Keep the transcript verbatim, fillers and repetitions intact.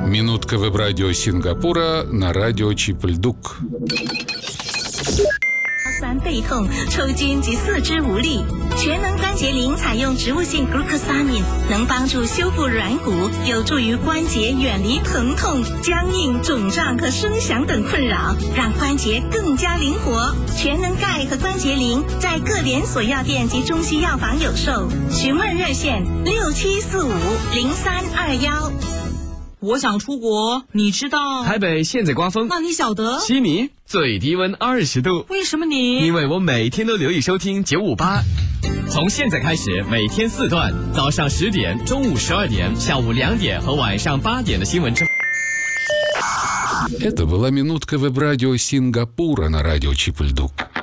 Минутка веб-радио Сингапура на радио Чипльдук. 酸背痛、抽筋及四肢无力，全能关节灵采用植物性 glucosamine， 能帮助修复软骨，有助于关节远离疼痛、僵硬、肿胀和声响等困扰，让关节更加灵活。全能钙和关节灵在各连锁药店及中西药房有售，询问热线六七四五零三二幺。 我想出国，你知道台北现在刮风， 那你晓得悉尼最低温二十度。 为什么你？ 因为我每天都留意收听九五八，从现在开始每天四段，早上十点、中午十二点、下午两点和晚上八点的新闻之后。 Это была минутка веб-радио Сингапура на радио Чипльдук.